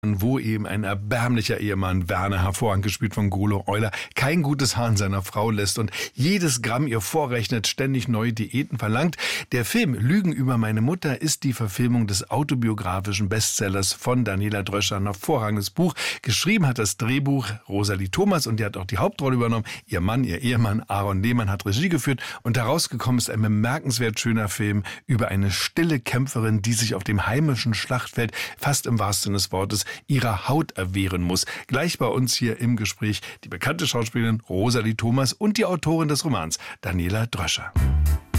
wo eben ein erbärmlicher Ehemann, Werner, hervorragend gespielt von Golo Euler, kein gutes Haar an seiner Frau lässt und jedes Gramm ihr vorrechnet, ständig neue Diäten verlangt. Der Film Lügen über meine Mutter ist die Verfilmung des autobiografischen Bestsellers von Daniela Dröscher, ein hervorragendes Buch. Geschrieben hat das Drehbuch Rosalie Thomas und die hat auch die Hauptrolle übernommen. Ihr Mann, ihr Ehemann Aaron Lehmann hat Regie geführt und herausgekommen ist ein bemerkenswert schöner Film über eine stille Kämpferin, die sich auf dem heimischen Schlachtfeld, fast im wahrsten Sinne des Wortes, ihrer Haut erwehren muss. Gleich bei uns hier im Gespräch die bekannte Schauspielerin Rosalie Thomas und die Autorin des Romans, Daniela Dröscher.